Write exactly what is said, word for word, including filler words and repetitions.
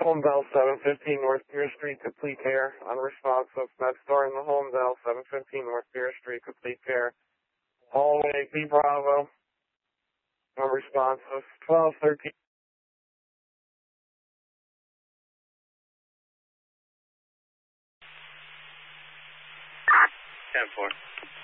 Home Bell, seven fifteen North Pier Street, complete care. Unresponsive. Med Star in the Home Bell, seven fifteen North Pier Street, complete care. Hallway, B Bravo. Unresponsive. twelve thirteen. ten four.